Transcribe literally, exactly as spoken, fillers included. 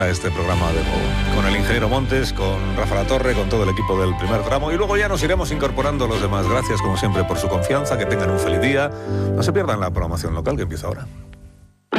a este programa de nuevo, con el ingeniero Montes, con Rafa La Torre, con todo el equipo del primer tramo, y luego ya nos iremos incorporando los demás. Gracias como siempre por su confianza, que tengan un feliz día, no se pierdan la programación local que empieza ahora.